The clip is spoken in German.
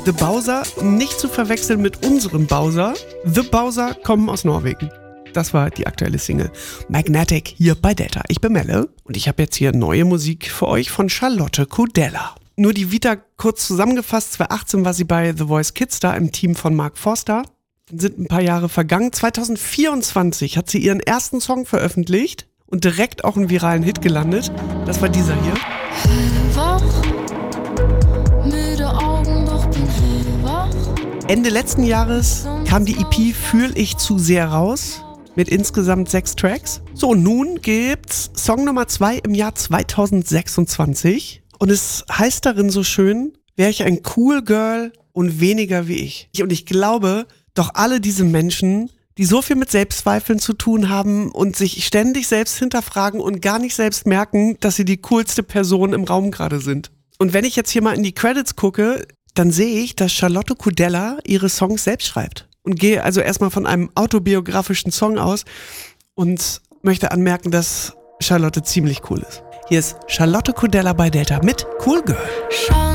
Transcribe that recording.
The Bowser, nicht zu verwechseln mit unserem Bowser. The Bowser kommen aus Norwegen. Das war die aktuelle Single. Magnetic hier bei Delta. Ich bin Melle und ich habe jetzt hier neue Musik für euch von Charlotte Kudella. Nur die Vita kurz zusammengefasst. 2018 war sie bei The Voice Kids da im Team von Mark Forster. Dann sind ein paar Jahre vergangen. 2024 hat sie ihren ersten Song veröffentlicht und direkt auch einen viralen Hit gelandet. Das war dieser hier. Ende letzten Jahres kam die EP Fühl ich zu sehr raus mit insgesamt 6 Tracks. So, und nun gibt's Song Nummer 2 im Jahr 2026 und es heißt darin so schön, wäre ich ein cool Girl und weniger wie ich. Und ich glaube, doch alle diese Menschen, die so viel mit Selbstzweifeln zu tun haben und sich ständig selbst hinterfragen und gar nicht selbst merken, dass sie die coolste Person im Raum gerade sind. Und wenn ich jetzt hier mal in die Credits gucke, dann sehe ich, dass Charlotte Kudella ihre Songs selbst schreibt. Und gehe also erstmal von einem autobiografischen Song aus und möchte anmerken, dass Charlotte ziemlich cool ist. Hier ist Charlotte Kudella bei Delta mit Cool Girl.